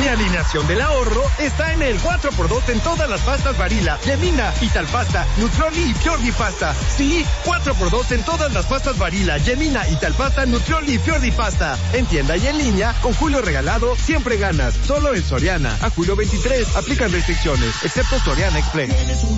Mi alineación del ahorro está en el 4x2 en todas las pastas Barilla, Yemina, Italpasta, Nutrioli y Fiordi Pasta. Sí, 4x2 en todas las pastas Barilla, Yemina, Italpasta, Nutrioli y Fiordi Pasta. En tienda y en línea, con Julio regalado, siempre ganas. Solo en Soriana. A julio 23, aplican restricciones, excepto Soriana Express.